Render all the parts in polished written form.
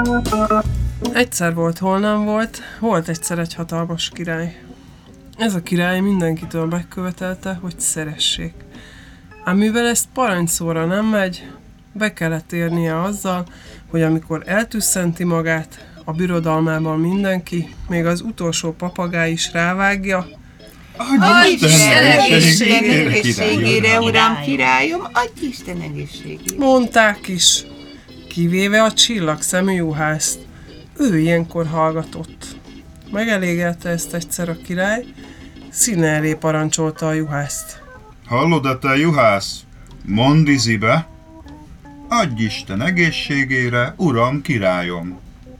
Egyszer volt, hol nem volt, volt egyszer egy hatalmas király. Ez a király mindenkitől megkövetelte, hogy szeressék. Ám mivel ezt parancsszóra nem megy, be kellett érnie azzal, hogy amikor eltüsszenti magát, a birodalmában mindenki, még az utolsó papagáj is rávágja. Adj Isten egészségére, uram királyom, adj Isten egészségére. Mondták is, kivéve a csillagszemű juhászt. Ő ilyenkor hallgatott. Megelégelte ezt egyszer a király, színe elé parancsolta a juhászt. Hallod-e te, juhász? Mondd izibe, adj Isten egészségére, uram királyom.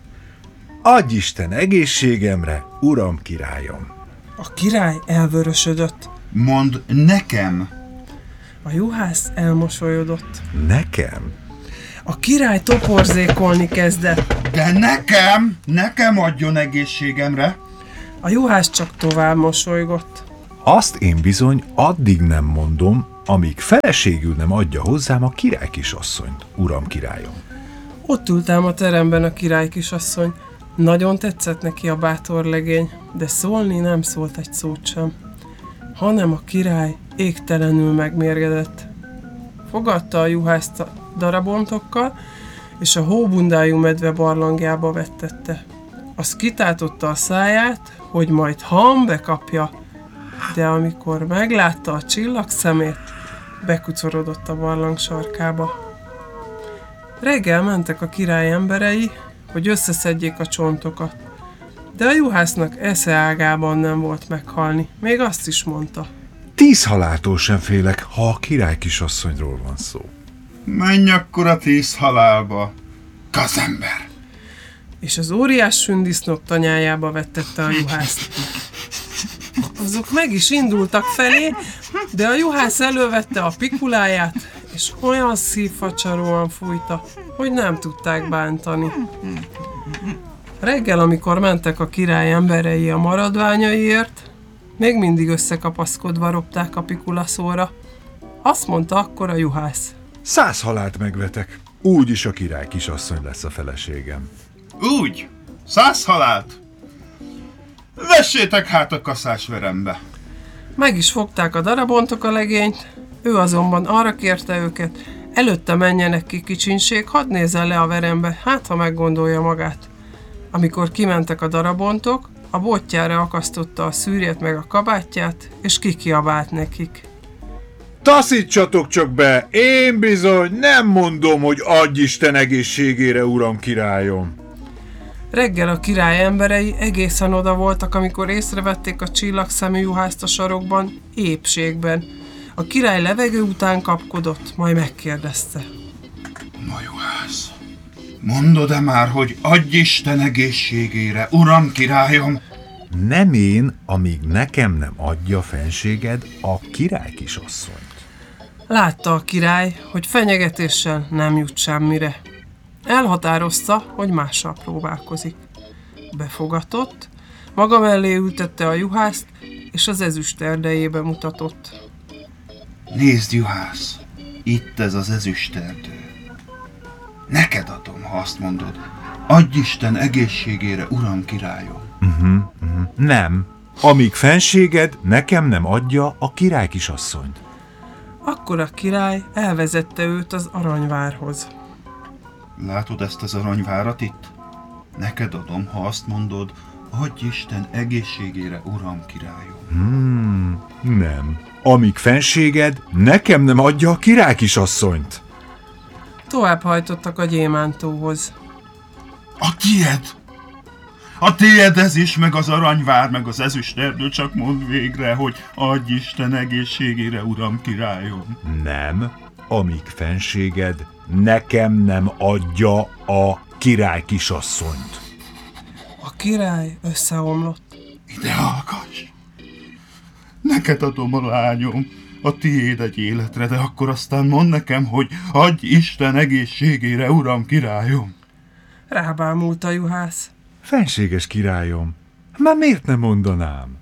Adj Isten egészségemre, uram királyom. A király elvörösödött. Mondd nekem. A juhász elmosolyodott. Nekem? A király toporzékolni kezdett. De nekem adjon egészségemre. A juhász csak tovább mosolygott. Azt én bizony addig nem mondom, amíg feleségül nem adja hozzám a király kisasszonyt, uram királyom. Ott ült ám a teremben a király kisasszony. Nagyon tetszett neki a bátor legény, de szólni nem szólt egy szót sem. Hanem a király égtelenül megmérgedett. Fogadta a juhászt a darabontokkal, és a hóbundájú medve barlangjába vettette. Az kitátotta a száját, hogy majd bekapja, de amikor meglátta a csillagszemét, bekucorodott a barlang sarkába. Reggel mentek a király emberei, hogy összeszedjék a csontokat, de a juhásznak esze ágában nem volt meghalni, még azt is mondta. 10 haláltól sem félek, ha a király kisasszonyról van szó. Menj akkor a 10 halálba, gazember! És az óriás sündisznók tanyájába vettette a juhászt. Azok meg is indultak felé, de a juhász elővette a pikuláját, és olyan szívfacsaróan fújta, hogy nem tudták bántani. Reggel, amikor mentek a király emberei a maradványaiért, még mindig összekapaszkodva ropták a pikulaszóra. Azt mondta akkor a juhász. 100 halált megvetek, úgyis a király kisasszony lesz a feleségem. Úgy, 100 halált. Vessétek hát a kaszásverembe. Meg is fogták a darabontok a legényt, ő azonban arra kérte őket, előtte menjenek ki kicsinség, hadd nézzen le a verembe, hát ha meggondolja magát. Amikor kimentek a darabontok, a botjára akasztotta a szűrjet meg a kabátját, és kikiabált nekik. Taszítsatok csak be, én bizony nem mondom, hogy adj Isten egészségére, uram királyom. Reggel a király emberei egészen oda voltak, amikor észrevették a csillagszemű juhászt a sarokban, épségben. A király levegő után kapkodott, majd megkérdezte. Na juhász, mondod-e már, hogy adj Isten egészségére, uram királyom? Nem én, amíg nekem nem adja fenséged a király kisasszonyt. Látta a király, hogy fenyegetéssel nem jut semmire. Elhatározta, hogy mással próbálkozik. Befogatott, maga mellé ültette a juhászt, és az ezüst erdejébe mutatott. Nézd, juhász, itt ez az ezüsterdő. Neked adom, ha azt mondod, adj Isten egészségére, uram királyom. Nem, amíg fenséged nekem nem adja a király kisasszonyt. Akkor a király elvezette őt az aranyvárhoz. Látod ezt az aranyvárat itt? Neked adom, ha azt mondod, adj Isten egészségére, uram királyom. Nem, amíg fenséged nekem nem adja a király kisasszonyt. Tovább hajtottak a gyémántóhoz. A tied! A tied ez is, meg az aranyvár, meg az ezüsterdő, csak mondd végre, hogy adj Isten egészségére, uram királyom. Nem, amíg fenséged nekem nem adja a király kisasszonyt. A király összeomlott. Ide hallgass! Neked adom a lányom, a tiéd egy életre, de akkor aztán mondd nekem, hogy adj Isten egészségére, uram királyom. Rábámult a juhász. Fenséges királyom, már miért nem mondanám?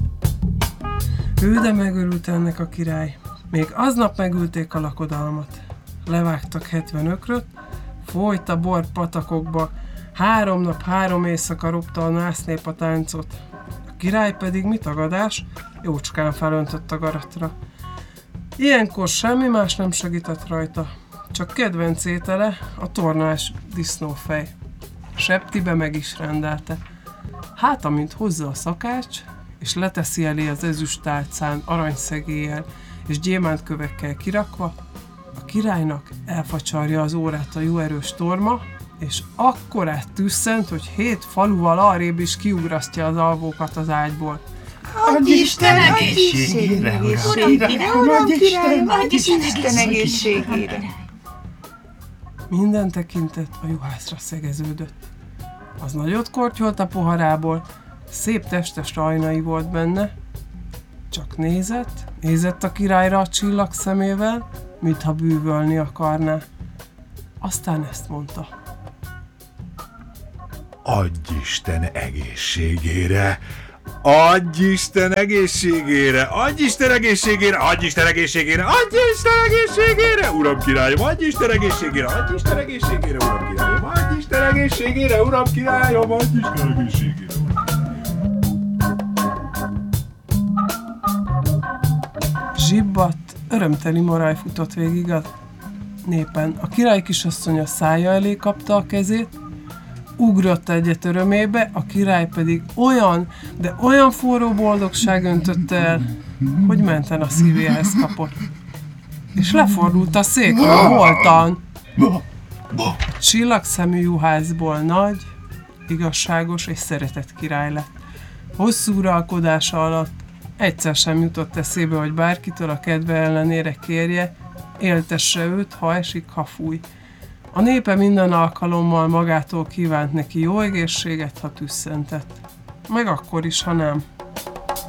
Ő de megörült ennek a király. Még aznap megülték a lakodalmat. levágtak 70 ökröt, folyt a bor patakokba, 3 nap, 3 éjszaka ropta a násznép a táncot. A király pedig mi tagadás, jócskán felöntött a garatra. Ilyenkor semmi más nem segített rajta, csak kedvenc étele a tornás disznófej. Septibe meg is rendelte. Hát, amint hozza a szakács, és leteszi elé az ezüsttálcán aranyszegéllyel és gyémántkövekkel kirakva, a királynak elfacsarja az órát a jó erős torma, és akkorát tüsszent, hogy 7 faluval arrébb is kiugrasztja az alvókat az ágyból. Adj Isten egészségére, uram királyom, adj Isten egészségére. Minden tekintet a juhászra szegeződött. Az nagyot kortyolt a poharából, szép testes ajnai volt benne, csak nézett a királyra a csillag szemével, mintha bűvölni akarná. Aztán ezt mondta. Adj Isten egészségére! Adj Isten egészségére! Adj Isten egészségére! Adj Isten egészségére! Adj Isten egészségére! Uram királyom, adj Isten egészségére! Adj Isten egészségére, uram királyom! Adj Isten egészségére, uram királyom! Adj Isten egészségére! Zsibbadt, örömteli moraj futott végig a népen. A király kisasszony a szája elé kapta a kezét, ugrott egyet örömébe, a király pedig olyan, de olyan forró boldogság öntötte el, hogy menten a szívéhez kapott. És lefordult a székről holtan. A csillagszemű juhászból nagy, igazságos és szeretett király lett. Hosszú uralkodása alatt egyszer sem jutott eszébe, hogy bárkitől a kedve ellenére kérje, éltesse őt, ha esik, ha fúj. A népe minden alkalommal magától kívánt neki jó egészséget, ha tüsszentett. Meg akkor is, ha nem.